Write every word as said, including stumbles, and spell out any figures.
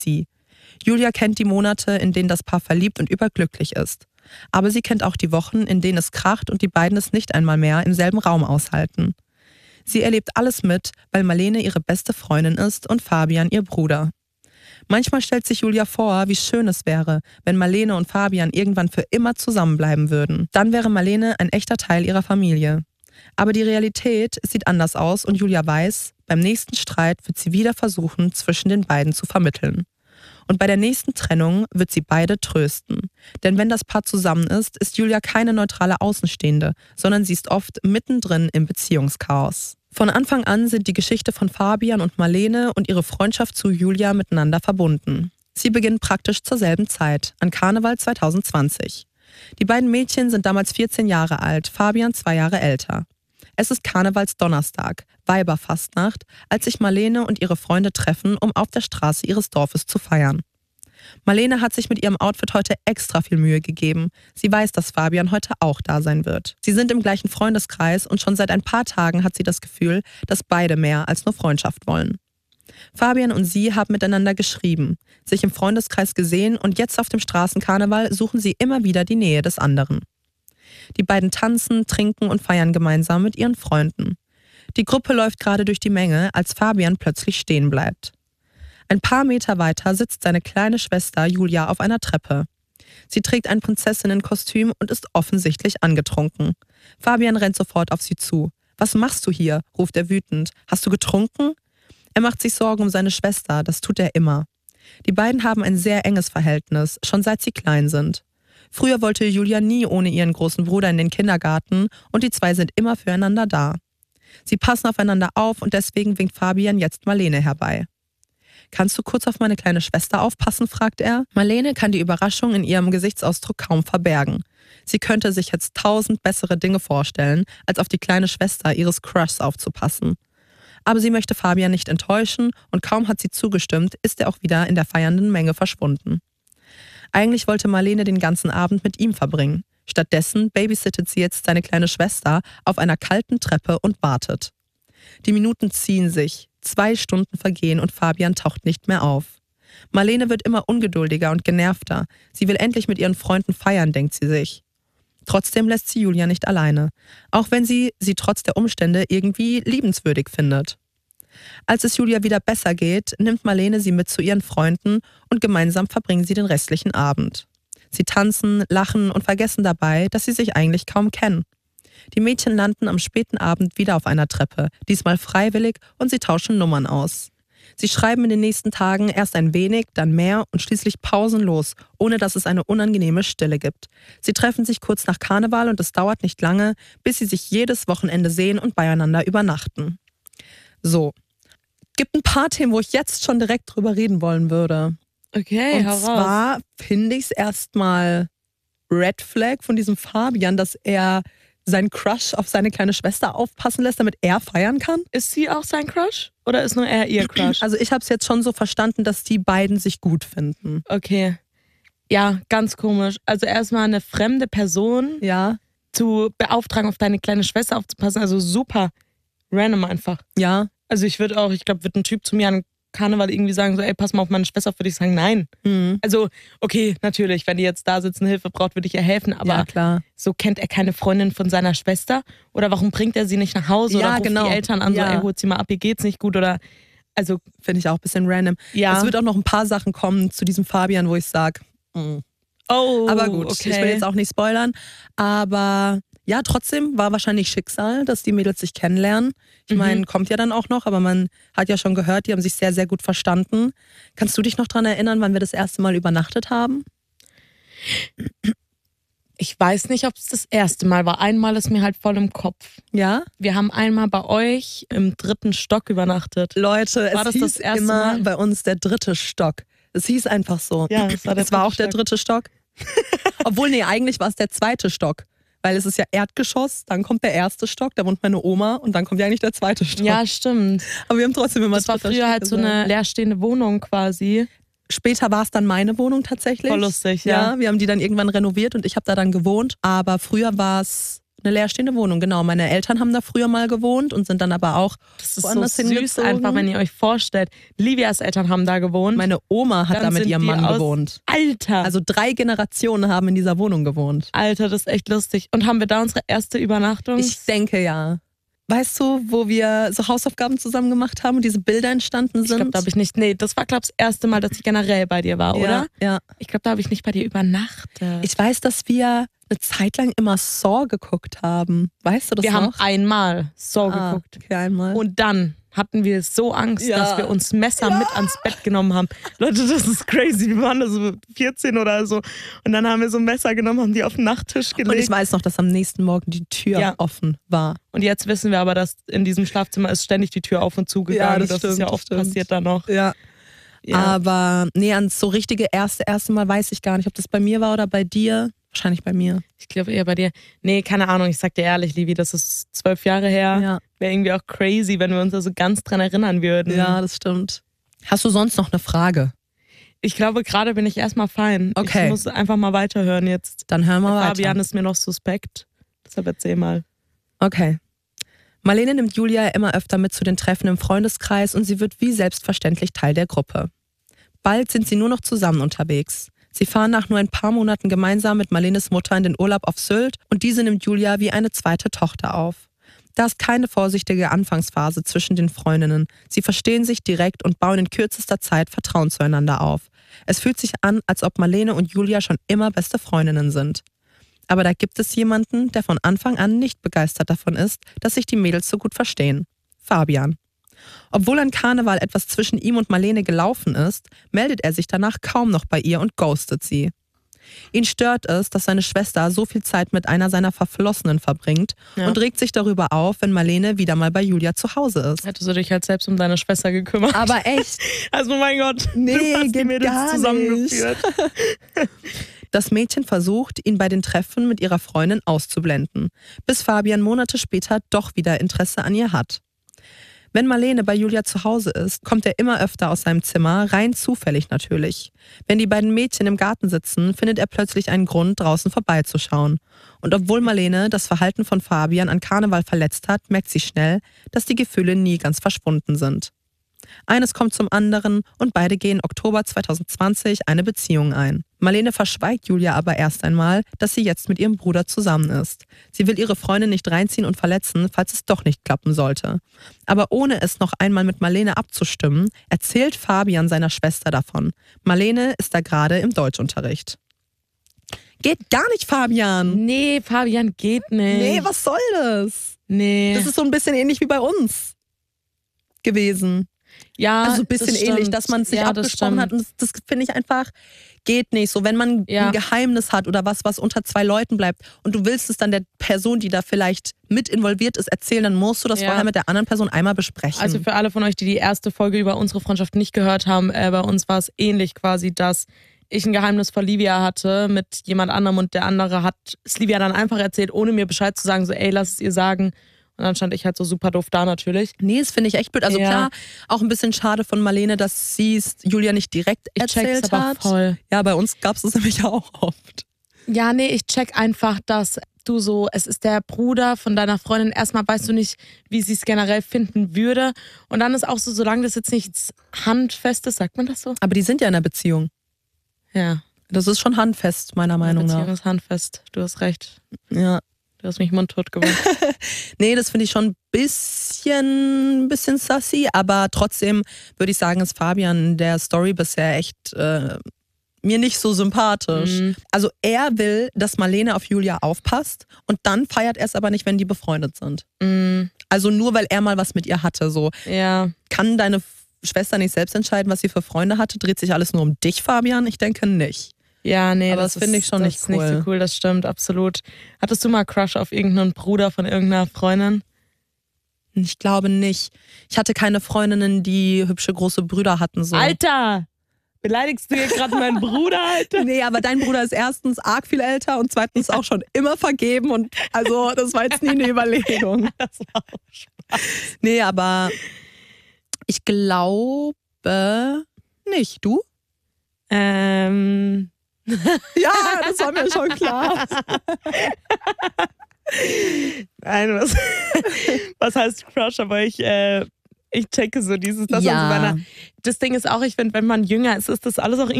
sie. Julia kennt die Monate, in denen das Paar verliebt und überglücklich ist. Aber sie kennt auch die Wochen, in denen es kracht und die beiden es nicht einmal mehr im selben Raum aushalten. Sie erlebt alles mit, weil Marlene ihre beste Freundin ist und Fabian ihr Bruder. Manchmal stellt sich Julia vor, wie schön es wäre, wenn Marlene und Fabian irgendwann für immer zusammenbleiben würden. Dann wäre Marlene ein echter Teil ihrer Familie. Aber die Realität sieht anders aus und Julia weiß, beim nächsten Streit wird sie wieder versuchen, zwischen den beiden zu vermitteln. Und bei der nächsten Trennung wird sie beide trösten. Denn wenn das Paar zusammen ist, ist Julia keine neutrale Außenstehende, sondern sie ist oft mittendrin im Beziehungschaos. Von Anfang an sind die Geschichte von Fabian und Marlene und ihre Freundschaft zu Julia miteinander verbunden. Sie beginnen praktisch zur selben Zeit, an Karneval zwanzig zwanzig. Die beiden Mädchen sind damals vierzehn Jahre alt, Fabian zwei Jahre älter. Es ist Karnevalsdonnerstag, Weiberfastnacht, als sich Marlene und ihre Freunde treffen, um auf der Straße ihres Dorfes zu feiern. Marlene hat sich mit ihrem Outfit heute extra viel Mühe gegeben. Sie weiß, dass Fabian heute auch da sein wird. Sie sind im gleichen Freundeskreis und schon seit ein paar Tagen hat sie das Gefühl, dass beide mehr als nur Freundschaft wollen. Fabian und sie haben miteinander geschrieben, sich im Freundeskreis gesehen und jetzt auf dem Straßenkarneval suchen sie immer wieder die Nähe des anderen. Die beiden tanzen, trinken und feiern gemeinsam mit ihren Freunden. Die Gruppe läuft gerade durch die Menge, als Fabian plötzlich stehen bleibt. Ein paar Meter weiter sitzt seine kleine Schwester Julia auf einer Treppe. Sie trägt ein Prinzessinnenkostüm und ist offensichtlich angetrunken. Fabian rennt sofort auf sie zu. »Was machst du hier?« ruft er wütend. »Hast du getrunken?« Er macht sich Sorgen um seine Schwester, das tut er immer. Die beiden haben ein sehr enges Verhältnis, schon seit sie klein sind. Früher wollte Julia nie ohne ihren großen Bruder in den Kindergarten und die zwei sind immer füreinander da. Sie passen aufeinander auf und deswegen winkt Fabian jetzt Marlene herbei. »Kannst du kurz auf meine kleine Schwester aufpassen?« fragt er. Marlene kann die Überraschung in ihrem Gesichtsausdruck kaum verbergen. Sie könnte sich jetzt tausend bessere Dinge vorstellen, als auf die kleine Schwester ihres Crushs aufzupassen. Aber sie möchte Fabian nicht enttäuschen und kaum hat sie zugestimmt, ist er auch wieder in der feiernden Menge verschwunden. Eigentlich wollte Marlene den ganzen Abend mit ihm verbringen. Stattdessen babysittet sie jetzt seine kleine Schwester auf einer kalten Treppe und wartet. Die Minuten ziehen sich, zwei Stunden vergehen und Fabian taucht nicht mehr auf. Marlene wird immer ungeduldiger und genervter. Sie will endlich mit ihren Freunden feiern, denkt sie sich. Trotzdem lässt sie Julia nicht alleine, auch wenn sie sie trotz der Umstände irgendwie liebenswürdig findet. Als es Julia wieder besser geht, nimmt Marlene sie mit zu ihren Freunden und gemeinsam verbringen sie den restlichen Abend. Sie tanzen, lachen und vergessen dabei, dass sie sich eigentlich kaum kennen. Die Mädchen landen am späten Abend wieder auf einer Treppe, diesmal freiwillig, und sie tauschen Nummern aus. Sie schreiben in den nächsten Tagen erst ein wenig, dann mehr und schließlich pausenlos, ohne dass es eine unangenehme Stille gibt. Sie treffen sich kurz nach Karneval und es dauert nicht lange, bis sie sich jedes Wochenende sehen und beieinander übernachten. So, gibt ein paar Themen, wo ich jetzt schon direkt drüber reden wollen würde. Okay, und heraus. zwar finde ich es erstmal Red Flag von diesem Fabian, dass er seinen Crush auf seine kleine Schwester aufpassen lässt, damit er feiern kann. Ist sie auch sein Crush? Oder ist nur er ihr Crush? Also ich habe es jetzt schon so verstanden, dass die beiden sich gut finden. Okay. Ja, ganz komisch. Also erstmal eine fremde Person Ja. zu beauftragen, auf deine kleine Schwester aufzupassen. Also super random einfach. Ja. Also ich würde auch, ich glaube, wird ein Typ zu mir an Karneval irgendwie sagen, so ey, pass mal auf meine Schwester, würde ich sagen, nein. Mhm. Also, okay, natürlich, wenn die jetzt da sitzen, Hilfe braucht, würde ich ihr helfen, aber Ja, klar. so kennt er keine Freundin von seiner Schwester? Oder warum bringt er sie nicht nach Hause? Ja, oder ruft genau. die Eltern an, Ja. so ey, holt sie mal ab, ihr geht's nicht gut oder, also. Finde ich auch ein bisschen random. Ja. Es wird auch noch ein paar Sachen kommen zu diesem Fabian, wo ich sage, oh, aber gut, okay. ich will jetzt auch nicht spoilern, aber ja, trotzdem war wahrscheinlich Schicksal, dass die Mädels sich kennenlernen. Ich meine, Mhm. kommt ja dann auch noch, aber man hat ja schon gehört, die haben sich sehr, sehr gut verstanden. Kannst du dich noch daran erinnern, wann wir das erste Mal übernachtet haben? Ich weiß nicht, ob es das erste Mal war. Einmal ist mir halt voll im Kopf. Ja? Wir haben einmal bei euch im dritten Stock übernachtet. Leute, War es das hieß das erste immer Mal? bei uns der dritte Stock. Es hieß einfach so. Ja, es war der es war auch dritte der dritte Stock. Obwohl, nee, eigentlich war es der zweite Stock. Weil es ist ja Erdgeschoss, dann kommt der erste Stock, da wohnt meine Oma und dann kommt ja eigentlich der zweite Stock. Ja, stimmt. Aber wir haben trotzdem immer Das war dritter früher Stock halt so gesagt. eine leerstehende Wohnung quasi. Später war es dann meine Wohnung tatsächlich. Voll lustig, ja. Ja, wir haben die dann irgendwann renoviert und ich habe da dann gewohnt. Aber früher war es Eine leerstehende Wohnung, genau. Meine Eltern haben da früher mal gewohnt und sind dann aber auch Das ist woanders so süß hingezogen. einfach, wenn ihr euch vorstellt. Livias Eltern haben da gewohnt. Meine Oma hat Dann da mit sind ihrem die Mann aus- gewohnt. Alter. Also drei Generationen haben in dieser Wohnung gewohnt. Alter, das ist echt lustig. Und haben wir da unsere erste Übernachtung? Ich denke ja. Weißt du, wo wir so Hausaufgaben zusammen gemacht haben und diese Bilder entstanden sind? Ich glaube, da habe ich nicht. Nee, das war, glaube ich, das erste Mal, dass ich generell bei dir war, ja, oder? Ja. Ich glaube, da habe ich nicht bei dir übernachtet. Ich weiß, dass wir eine Zeit lang immer Saw geguckt haben. Weißt du das wir noch? haben einmal so ah, geguckt. Okay, einmal. Und dann hatten wir so Angst, Ja. dass wir uns Messer Ja. mit ans Bett genommen haben. Leute, das ist crazy. Wir waren da so vierzehn oder so. Und dann haben wir so Messer genommen, haben die auf den Nachttisch gelegt. Und ich weiß noch, dass am nächsten Morgen die Tür Ja. offen war. Und jetzt wissen wir aber, dass in diesem Schlafzimmer ist ständig die Tür auf und zugegangen. Ja, das das stimmt, ist ja das oft stimmt. passiert dann noch. Ja. Ja. Aber nee, ans so richtige erste, erste Mal weiß ich gar nicht, ob das bei mir war oder bei dir. Wahrscheinlich bei mir. Ich glaube eher bei dir. Nee, keine Ahnung. Ich sag dir ehrlich, Livi, das ist zwölf Jahre her. Ja. Wäre irgendwie auch crazy, wenn wir uns da so ganz dran erinnern würden. Ja, das stimmt. Hast du sonst noch eine Frage? Ich glaube, gerade bin ich erstmal fein. Okay. Ich muss einfach mal weiterhören jetzt. Dann hören wir weiter. Fabian ist mir noch suspekt. Deshalb erzähl mal. Okay. Marlene nimmt Julia immer öfter mit zu den Treffen im Freundeskreis und sie wird wie selbstverständlich Teil der Gruppe. Bald sind sie nur noch zusammen unterwegs. Sie fahren nach nur ein paar Monaten gemeinsam mit Marlenes Mutter in den Urlaub auf Sylt und diese nimmt Julia wie eine zweite Tochter auf. Da ist keine vorsichtige Anfangsphase zwischen den Freundinnen. Sie verstehen sich direkt und bauen in kürzester Zeit Vertrauen zueinander auf. Es fühlt sich an, als ob Marlene und Julia schon immer beste Freundinnen sind. Aber da gibt es jemanden, der von Anfang an nicht begeistert davon ist, dass sich die Mädels so gut verstehen. Fabian. Obwohl an Karneval etwas zwischen ihm und Marlene gelaufen ist, meldet er sich danach kaum noch bei ihr und ghostet sie. Ihn stört es, dass seine Schwester so viel Zeit mit einer seiner Verflossenen verbringt Ja. und regt sich darüber auf, wenn Marlene wieder mal bei Julia zu Hause ist. Hättest du dich halt selbst um deine Schwester gekümmert. Aber echt, Also mein Gott, Nee, du hast die geht Mädels gar zusammengeführt. das Mädchen versucht, ihn bei den Treffen mit ihrer Freundin auszublenden, bis Fabian Monate später doch wieder Interesse an ihr hat. Wenn Marlene bei Julia zu Hause ist, kommt er immer öfter aus seinem Zimmer, rein zufällig natürlich. Wenn die beiden Mädchen im Garten sitzen, findet er plötzlich einen Grund, draußen vorbeizuschauen. Und obwohl Marlene das Verhalten von Fabian an Karneval verletzt hat, merkt sie schnell, dass die Gefühle nie ganz verschwunden sind. Eines kommt zum anderen und beide gehen Oktober zwanzig zwanzig eine Beziehung ein. Marlene verschweigt Julia aber erst einmal, dass sie jetzt mit ihrem Bruder zusammen ist. Sie will ihre Freundin nicht reinziehen und verletzen, falls es doch nicht klappen sollte. Aber ohne es noch einmal mit Marlene abzustimmen, erzählt Fabian seiner Schwester davon. Marlene ist da gerade im Deutschunterricht. Geht gar nicht, Fabian! Nee, Fabian geht nicht. Nee, was soll das? Nee. Das ist so ein bisschen ähnlich wie bei uns gewesen. ja, Also so ein bisschen das stimmt. ähnlich, dass man es sich ja, das abgesprochen stimmt. hat. Und das, das finde ich einfach, geht nicht. So, wenn man Ja. ein Geheimnis hat oder was, was unter zwei Leuten bleibt und du willst es dann der Person, die da vielleicht mit involviert ist, erzählen, dann musst du das Ja. vorher mit der anderen Person einmal besprechen. Also für alle von euch, die die erste Folge über unsere Freundschaft nicht gehört haben, äh, bei uns war es ähnlich quasi, dass ich ein Geheimnis vor Livia hatte mit jemand anderem und der andere hat es Livia dann einfach erzählt, ohne mir Bescheid zu sagen, so ey, lass es ihr sagen. Und dann stand ich halt so super doof da natürlich. nee, das finde ich echt blöd. Also Ja. klar, auch ein bisschen schade von Marlene, dass sie es Julia nicht direkt Ich erzählt check's aber hat. voll. Ja, bei uns gab es das nämlich auch oft. Ja, nee, ich check einfach, dass du so, es ist der Bruder von deiner Freundin, erstmal weißt du nicht, wie sie es generell finden würde. Und dann ist auch so, solange das jetzt nichts Handfestes, sagt man das so? Aber die sind ja in einer Beziehung. Ja, Das ist schon handfest, meiner Meinung Beziehung nach. ist handfest. Du hast recht. Ja. Du hast mich mundtot gemacht. Nee, das finde ich schon ein bisschen, bisschen sassy, aber trotzdem würde ich sagen, ist Fabian in der Story bisher echt äh, mir nicht so sympathisch. Mhm. Also er will, dass Marlene auf Julia aufpasst und dann feiert er es aber nicht, wenn die befreundet sind. Mm, Also nur, weil er mal was mit ihr hatte. So, ja. kann deine Schwester nicht selbst entscheiden, was sie für Freunde hatte? Dreht sich alles nur um dich, Fabian? Ich denke nicht. Ja, nee, Aber das, das finde ich ist- schon das nicht ist nicht cool. so cool, das stimmt, absolut. Hattest du mal Crush auf irgendeinen Bruder von irgendeiner Freundin? Ich glaube nicht. Ich hatte keine Freundinnen, die hübsche große Brüder hatten. So. Alter! Beleidigst du hier gerade meinen Bruder, Alter? Nee, aber dein Bruder ist erstens arg viel älter und zweitens auch schon immer vergeben und also das war jetzt nie eine Überlegung. Das war auch Spaß. Nee, aber ich glaube nicht. Du? Ähm, Ja, das war mir schon klar. Nein, was, was heißt Crush? Aber ich, äh, ich checke so dieses, das Ja. aus meiner. Das Ding ist auch, ich finde, wenn man jünger ist, ist das alles auch irgendwie